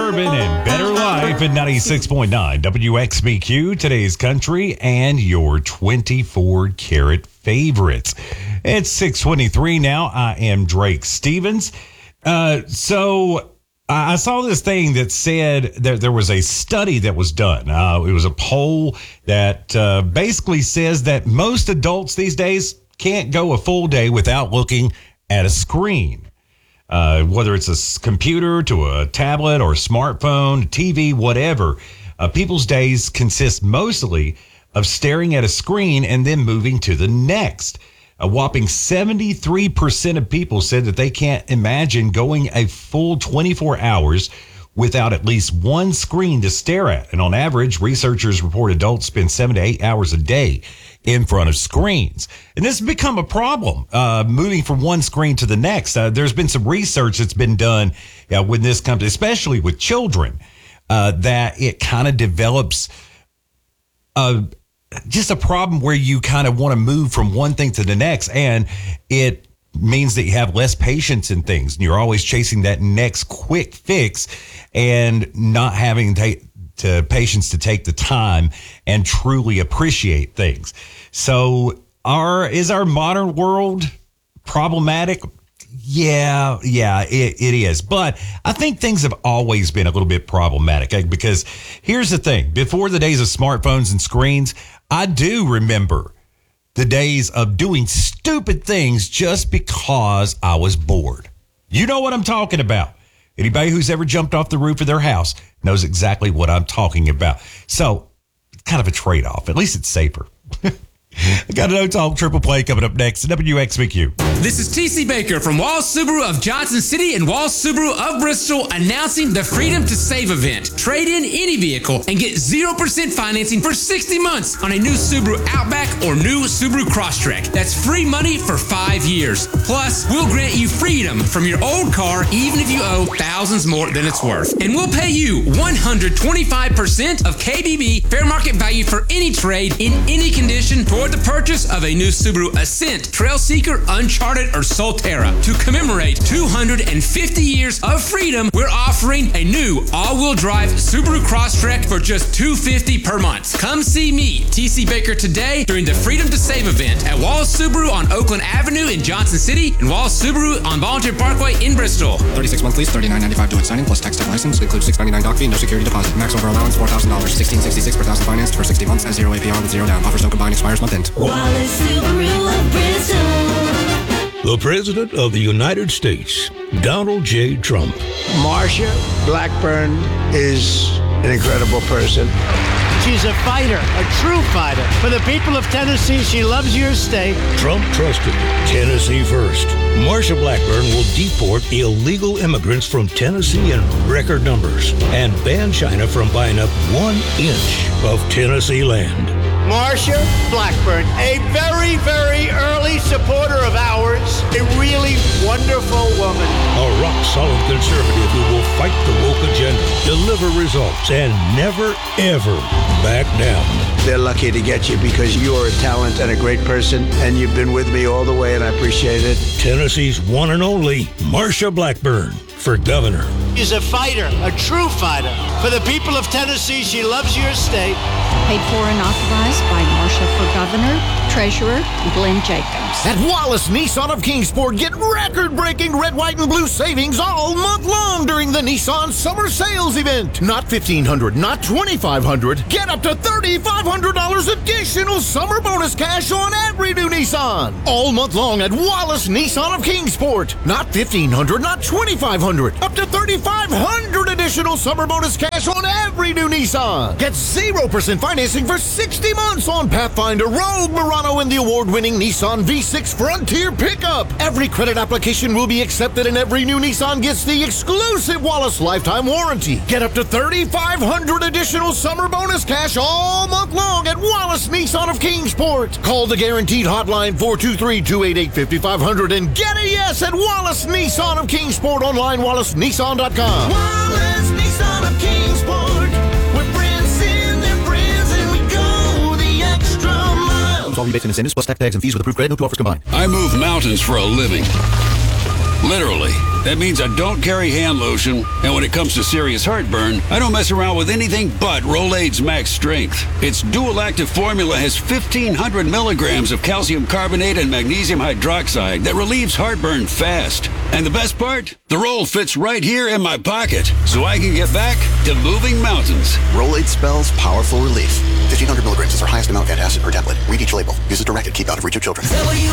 Urban and Better Life at 96.9 WXBQ, today's country, and your 24 karat favorites. It's 6:23 now. I am Drake Stevens. So I saw this thing that said that there was a study that was done. It was a poll that basically says that most adults these days can't go a full day without looking at a screen. Whether it's a computer to a tablet or a smartphone, TV, whatever, people's days consist mostly of staring at a screen and then moving to the next. A whopping 73% of people said that they can't imagine going a full 24 hours without at least one screen to stare at. And on average, researchers report adults spend 7 to 8 hours a day in front of screens. And this has become a problem, moving from one screen to the next. There's been some research that's been done when this comes, especially with children, that it kind of develops just a problem where you kind of want to move from one thing to the next. And it means that you have less patience in things. And you're always chasing that next quick fix and not having patience to take the time and truly appreciate things. So is our modern world problematic? Yeah, it is. But I think things have always been a little bit problematic, because here's the thing. Before the days of smartphones and screens, I do remember the days of doing stupid things just because I was bored. You know what I'm talking about. Anybody who's ever jumped off the roof of their house knows exactly what I'm talking about. So, kind of a trade-off. At least it's safer. I got a No Talk Triple Play coming up next at WXVQ. This is TC Baker from Walls Subaru of Johnson City and Walls Subaru of Bristol announcing the Freedom to Save event. Trade in any vehicle and get 0% financing for 60 months on a new Subaru Outback or new Subaru Crosstrek. That's free money for 5 years. Plus, we'll grant you freedom from your old car even if you owe thousands more than it's worth. And we'll pay you 125% of KBB fair market value for any trade in any condition toward the purchase of a new Subaru Ascent, Trailseeker, Uncharted, or Solterra. To commemorate 250 years of freedom, we're offering a new all-wheel drive Subaru Crosstrek for just $250 per month. Come see me, TC Baker, today during the Freedom to Save event at Walls Subaru on Oakland Avenue in Johnson City and Walls Subaru on Volunteer Parkway in Bristol. 36 month lease, $39.95 due at signing plus tax and license. Includes $6.99 doc fee, no security deposit. Max over allowance $4,000. $1,666 per thousand financed for 60 months at 0 APR with 0 down. Offers don't combine, expires month end. Wallace Subaru of Bristol. The President of the United States, Donald J. Trump. Marsha Blackburn is an incredible person. She's a fighter, a true fighter. For the people of Tennessee, she loves your state. Trump trusted Tennessee first. Marsha Blackburn will deport illegal immigrants from Tennessee in record numbers and ban China from buying up 1 inch of Tennessee land. Marsha Blackburn, a very, very early supporter of ours, a really wonderful woman. A rock-solid conservative who will fight the woke agenda, deliver results, and never, ever back down. They're lucky to get you because you are a talent and a great person, and you've been with me all the way, and I appreciate it. Tennessee's one and only Marsha Blackburn for governor. She's a fighter, a true fighter. For the people of Tennessee, she loves your state. Paid for and authorized by Marsha for Governor, Treasurer, Glenn Jacobs. At Wallace Nissan of Kingsport, get record-breaking red, white, and blue savings all month long during the Nissan Summer Sales Event. Not $1,500, not $2,500. Get up to $3,500 additional summer bonus cash on every new Nissan. All month long at Wallace Nissan of Kingsport. Not $1,500, not $2,500. Up to $3,500 additional summer bonus cash on every new Nissan. Get 0% financing for 60 months on Pathfinder, Rogue, Murano, and the award-winning Nissan V6 Frontier pickup. Every credit application will be accepted and every new Nissan gets the exclusive Wallace lifetime warranty. Get up to $3,500 additional summer bonus cash all month long at Wallace Nissan of Kingsport. Call the guaranteed hotline 423-288-5500 and get a yes at Wallace Nissan of Kingsport. Online, wallacenissan.com. Wallace Nissan of Kingsport. We're friends in their friends and we go the extra mile. All rebates and incentives plus tax, tags, and fees with approved credit. No two offers combined. I move mountains for a living. Literally. That means I don't carry hand lotion, and when it comes to serious heartburn, I don't mess around with anything but Rolaids Max Strength. Its dual-active formula has 1,500 milligrams of calcium carbonate and magnesium hydroxide that relieves heartburn fast. And the best part? The roll fits right here in my pocket, so I can get back to moving mountains. Rolaids spells powerful relief. 1,500 milligrams is our highest amount of antacid per tablet. Read each label. Use as directed. Keep out of reach of children.